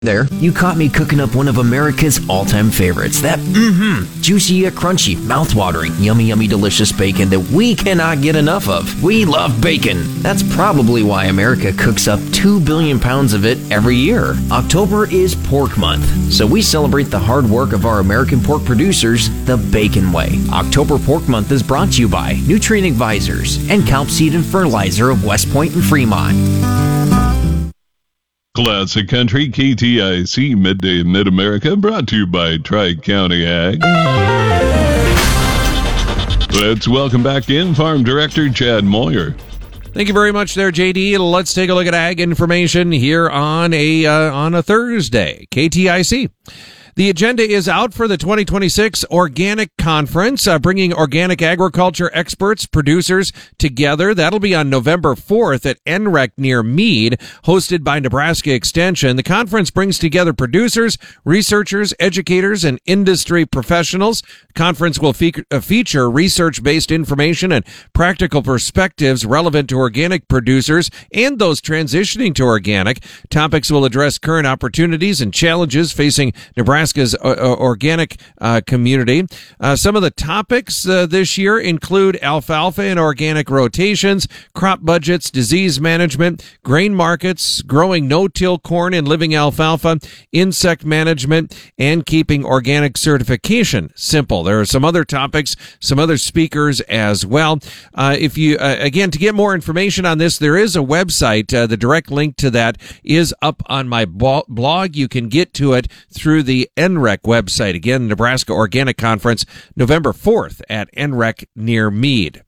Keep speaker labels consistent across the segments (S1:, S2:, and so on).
S1: There, you caught me cooking up one of America's all-time favorites. That, juicy yet crunchy, mouth-watering, yummy delicious bacon that we cannot get enough of. We love bacon. That's probably why America cooks up 2 billion pounds of it every year. October is Pork Month, so we celebrate the hard work of our American pork producers the bacon way. October Pork Month is brought to you by Nutrient Advisors and Calp Seed and Fertilizer of West Point and Fremont.
S2: Classic Country, KTIC, Midday in Mid-America, brought to you by Tri-County Ag. Let's welcome back in Farm Director Chad Moyer.
S3: Thank you very much there, JD. Let's take a look at ag information here on a Thursday. KTIC. The agenda is out for the 2026 Organic Conference, bringing organic agriculture experts, producers together. That'll be on November 4th at NREC near Meade, hosted by Nebraska Extension. The conference brings together producers, researchers, educators, and industry professionals. The conference will feature research-based information and practical perspectives relevant to organic producers and those transitioning to organic. Topics will address current opportunities and challenges facing Nebraska's organic community. Some of the topics this year include alfalfa and organic rotations, crop budgets, disease management, grain markets, growing no-till corn and living alfalfa, insect management, and keeping organic certification simple. There are some other topics, some other speakers as well. If you, again, to get more information on this, there is a website. The direct link to that is up on my blog. You can get to it through the NREC website. Again, Nebraska Organic Conference, November 4th at NREC near Meade.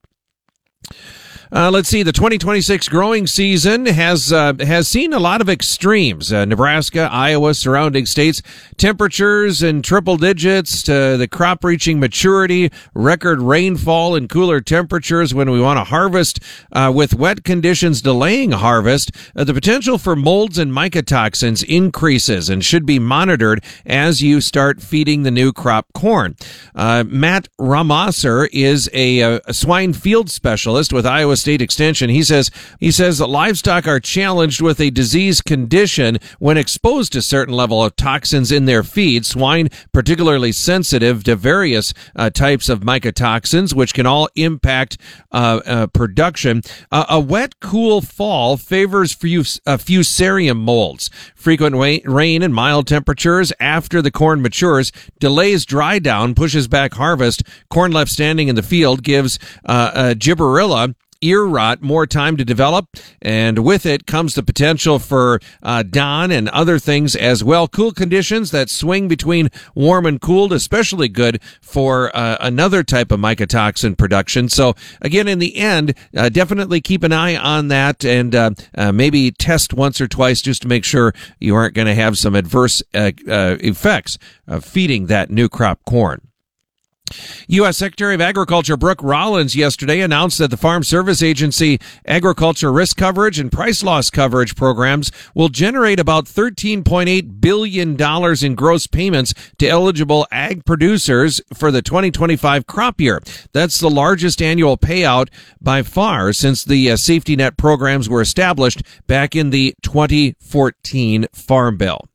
S3: Let's see. The 2026 growing season has seen a lot of extremes. Nebraska, Iowa, surrounding states, temperatures in triple digits to the crop reaching maturity, record rainfall and cooler temperatures when we want to harvest, with wet conditions delaying harvest. The potential for molds and mycotoxins increases and should be monitored as you start feeding the new crop corn. Matt Ramasser is a swine field specialist with Iowa State Extension. He says that livestock are challenged with a disease condition when exposed to certain level of toxins in their feed. Swine particularly sensitive to various types of mycotoxins, which can all impact production. A wet, cool fall favors fusarium molds. Frequent rain and mild temperatures after the corn matures delays dry down, pushes back harvest. Corn left standing in the field gives gibberella, ear rot, more time to develop, and with it comes the potential for DON and other things as well. Cool conditions that swing between warm and cooled, especially good for another type of mycotoxin production. So again, in the end, definitely keep an eye on that and maybe test once or twice just to make sure you aren't going to have some adverse effects of feeding that new crop corn. U.S. Secretary of Agriculture Brooke Rollins yesterday announced that the Farm Service Agency agriculture risk coverage and price loss coverage programs will generate about $13.8 billion in gross payments to eligible ag producers for the 2025 crop year. That's the largest annual payout by far since the safety net programs were established back in the 2014 Farm Bill.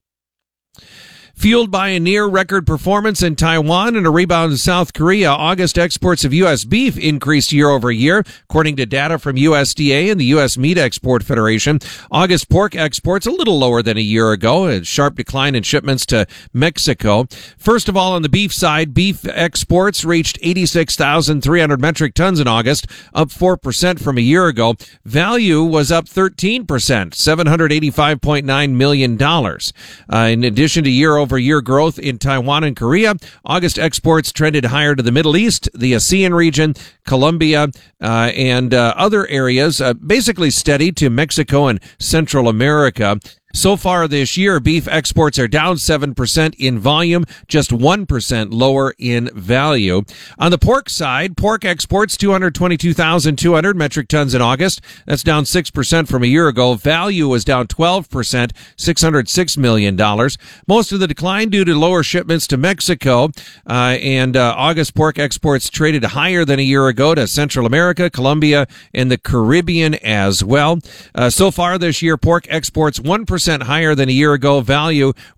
S3: Fueled by a near-record performance in Taiwan and a rebound in South Korea, August exports of U.S. beef increased year over year, according to data from USDA and the U.S. Meat Export Federation. August pork exports a little lower than a year ago, a sharp decline in shipments to Mexico. First of all, on the beef side, beef exports reached 86,300 metric tons in August, up 4% from a year ago. Value was up 13%, $785.9 million. In addition to year-over-year growth in Taiwan and Korea, August exports trended higher to the Middle East, the ASEAN region, Colombia, and other areas, basically steady to Mexico and Central America. So far this year, beef exports are down 7% in volume, just 1% lower in value. On the pork side, pork exports 222,200 metric tons in August. That's down 6% from a year ago. Value was down 12%, $606 million. Most of the decline due to lower shipments to Mexico, and August pork exports traded higher than a year ago to Central America, Colombia, and the Caribbean as well. So far this year, pork exports 1% 4% higher than a year ago. Value